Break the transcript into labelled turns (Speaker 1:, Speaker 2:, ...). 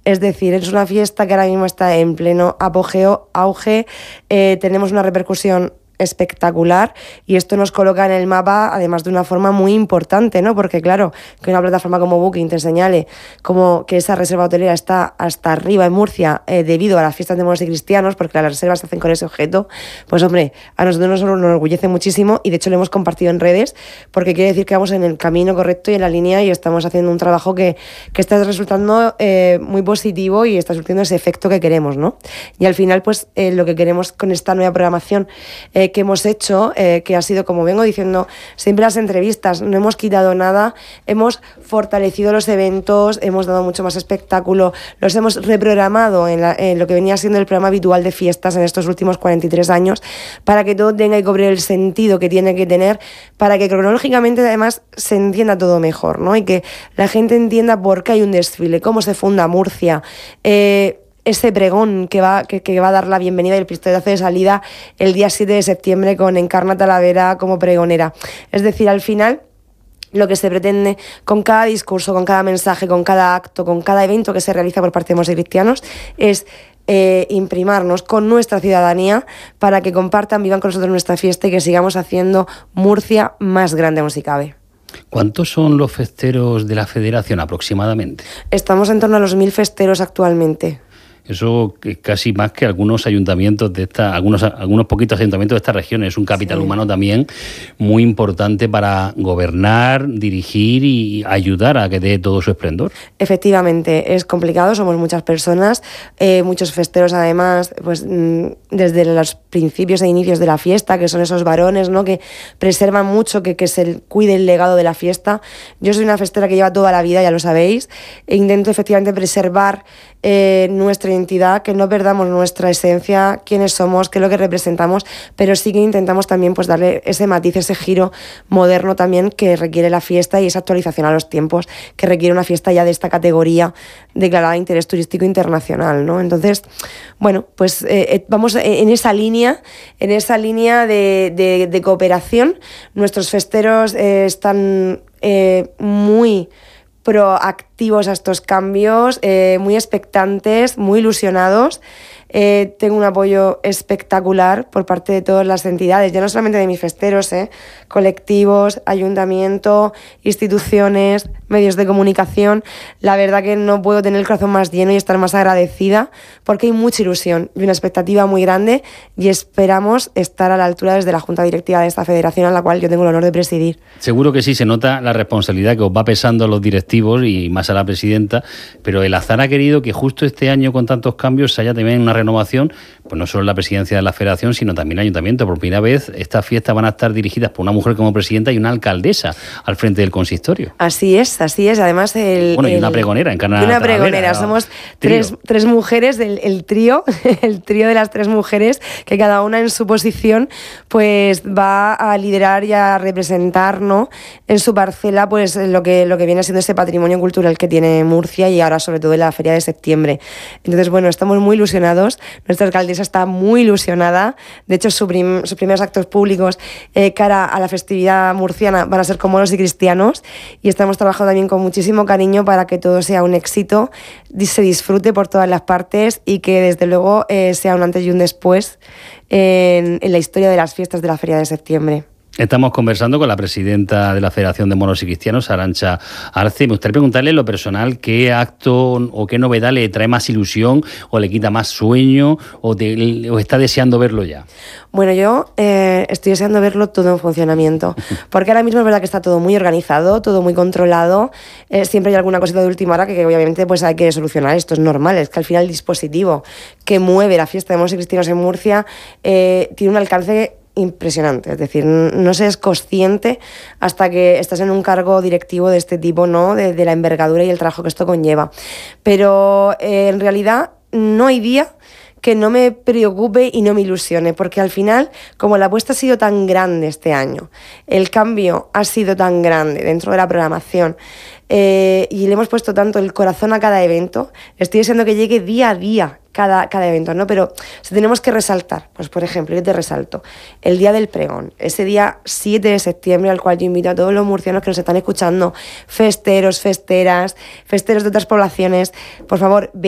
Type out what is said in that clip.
Speaker 1: Es decir, es una fiesta que ahora mismo está en pleno apogeo, auge, tenemos una repercusión espectacular y esto nos coloca en el mapa además de una forma muy importante, ¿no? Porque claro, que una plataforma como Booking te señale como que esa reserva hotelera está hasta arriba en Murcia debido a las fiestas de moros y cristianos, porque las reservas se hacen con ese objeto, pues hombre, a nosotros nos enorgullece muchísimo y de hecho lo hemos compartido en redes porque quiere decir que vamos en el camino correcto y en la línea y estamos haciendo un trabajo que está resultando muy positivo y está surtiendo ese efecto que queremos, ¿no? Y al final pues lo que queremos con esta nueva programación que hemos hecho, que ha sido, como vengo diciendo, siempre las entrevistas, no hemos quitado nada, hemos fortalecido los eventos, hemos dado mucho más espectáculo, los hemos reprogramado en lo que venía siendo el programa habitual de fiestas en estos últimos 43 años, para que todo tenga y cobre el sentido que tiene que tener, para que cronológicamente además se entienda todo mejor, ¿no? Y que la gente entienda por qué hay un desfile, cómo se funda Murcia, ese pregón que va a dar la bienvenida y el pistoletazo de salida el día 7 de septiembre con Encarna Talavera como pregonera. Es decir, al final, lo que se pretende con cada discurso, con cada mensaje, con cada acto, con cada evento que se realiza por parte de moros y cristianos es imprimarnos con nuestra ciudadanía para que compartan, vivan con nosotros nuestra fiesta y que sigamos haciendo Murcia más grande aún si cabe.
Speaker 2: ¿Cuántos son los festeros de la Federación aproximadamente?
Speaker 1: Estamos en torno a los 1.000 festeros actualmente.
Speaker 2: Eso es casi más que algunos ayuntamientos de algunos poquitos ayuntamientos de esta región. Es un capital humano también muy importante para gobernar, dirigir y ayudar a que dé todo su esplendor.
Speaker 1: Efectivamente, es complicado, somos muchas personas, muchos festeros además, pues desde los principios e inicios de la fiesta, que son esos varones, ¿no? Que preservan mucho, que se cuide el legado de la fiesta. Yo soy una festera que lleva toda la vida, ya lo sabéis, e intento efectivamente preservar nuestra identidad, que no perdamos nuestra esencia, quiénes somos, qué es lo que representamos, pero sí que intentamos también pues darle ese matiz, ese giro moderno también que requiere la fiesta y esa actualización a los tiempos que requiere una fiesta ya de esta categoría declarada de interés turístico internacional, ¿no? Entonces, bueno, pues vamos en esa línea de cooperación. Nuestros festeros están muy proactivos a estos cambios, muy expectantes, muy ilusionados. Tengo un apoyo espectacular por parte de todas las entidades, ya no solamente de mis festeros, colectivos, ayuntamiento, instituciones, medios de comunicación. La verdad que no puedo tener el corazón más lleno y estar más agradecida porque hay mucha ilusión y una expectativa muy grande y esperamos estar a la altura desde la Junta Directiva de esta federación a la cual yo tengo el honor de presidir.
Speaker 2: Seguro que sí, se nota la responsabilidad que os va pesando a los directivos y más a la presidenta, pero el azar ha querido que justo este año con tantos cambios haya también una renovación, pues no solo en la presidencia de la federación, sino también el ayuntamiento. Por primera vez estas fiestas van a estar dirigidas por una mujer como presidenta y una alcaldesa al frente del consistorio.
Speaker 1: Así es. Además,
Speaker 2: y una pregonera, Encarna
Speaker 1: Talavera. Una
Speaker 2: pregonera,
Speaker 1: somos tres mujeres, el trío de las tres mujeres, que cada una en su posición pues va a liderar y a representar, ¿no?, en su parcela pues lo que viene siendo ese patrimonio cultural que tiene Murcia y ahora sobre todo en la Feria de Septiembre. Entonces, bueno, estamos muy ilusionados. Nuestra alcaldesa está muy ilusionada. De hecho, sus primeros actos públicos cara a la festividad murciana van a ser con moros y cristianos y estamos trabajando también con muchísimo cariño para que todo sea un éxito, se disfrute por todas las partes y que desde luego sea un antes y un después en la historia de las fiestas de la Feria de Septiembre.
Speaker 2: Estamos conversando con la presidenta de la Federación de Moros y Cristianos, Arantxa Arce. Me gustaría preguntarle en lo personal qué acto o qué novedad le trae más ilusión o le quita más sueño o está deseando verlo ya.
Speaker 1: Bueno, yo estoy deseando verlo todo en funcionamiento, porque ahora mismo es verdad que está todo muy organizado, todo muy controlado, siempre hay alguna cosita de última hora que obviamente pues hay que solucionar, esto es normal, es que al final el dispositivo que mueve la fiesta de moros y cristianos en Murcia tiene un alcance impresionante, es decir, no se es consciente hasta que estás en un cargo directivo de este tipo, ¿no?, de la envergadura y el trabajo que esto conlleva. Pero en realidad no hay día que no me preocupe y no me ilusione, porque al final, como la apuesta ha sido tan grande este año, el cambio ha sido tan grande dentro de la programación y le hemos puesto tanto el corazón a cada evento, estoy deseando que llegue día a día cada evento, ¿no? Pero si tenemos que resaltar, pues por ejemplo, yo te resalto el día del pregón, ese día 7 de septiembre al cual yo invito a todos los murcianos que nos están escuchando, festeros, festeras, festeros de otras poblaciones, por favor,